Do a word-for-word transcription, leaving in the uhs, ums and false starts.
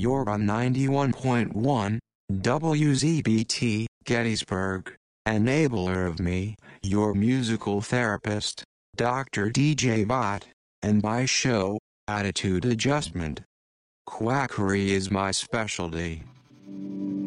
You're on ninety-one point one, W Z B T, Gettysburg, enabler of me, your musical therapist, Doctor D J Bot, and my show, Attitude Adjustment. Quackery is my specialty.